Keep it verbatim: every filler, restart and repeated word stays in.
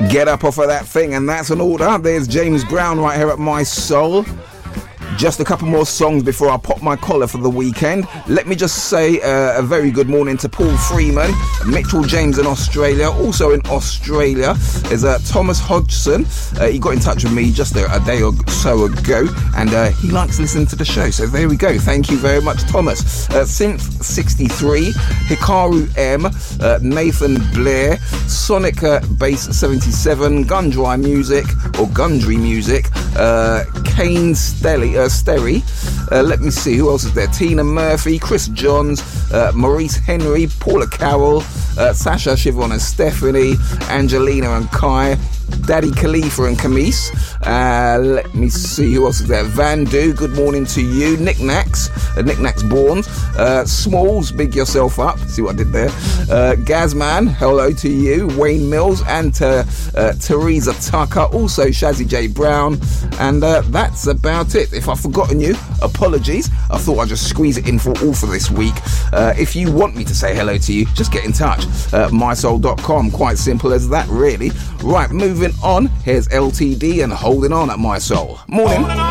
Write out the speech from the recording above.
Get up off of that thing, and that's an order. There's James Brown right here at My Soul. Just a couple more songs before I pop my collar for the weekend. Let me just say uh, a very good morning to Paul Freeman, Mitchell James in Australia. Also in Australia is uh, Thomas Hodgson. Uh, he got in touch with me just a, a day or so ago, and uh, he likes listening to the show. So there we go. Thank you very much, Thomas. Uh, Synth sixty-three, Hikaru M, uh, Nathan Blair, Sonic uh, Bass seventy-seven, Gundry Music or Gundry Music, uh, Kane Stelly. Uh, Sterry, uh, let me see who else is there. Tina Murphy, Chris Johns, uh, Maurice Henry, Paula Carroll, uh, Sasha Shivon and Stephanie, Angelina and Kai, Daddy Khalifa and Camise. Uh, let me see who else is there. Vandu, good morning to you. Nick Nax, uh, Nick Nax Bourne, uh, Smalls, big yourself up. See what I did there. Uh, Gazman, hello to you. Wayne Mills and to uh, Teresa Tucker, also Shazzy J Brown, and uh, that's about it. If I've forgotten you, apologies. I thought I'd just squeeze it in for all for this week. Uh, if you want me to say hello to you, just get in touch. Uh, my soul dot com, quite simple as that, really. Right, moving on. Here's L T D and Holding On at My Soul. Morning.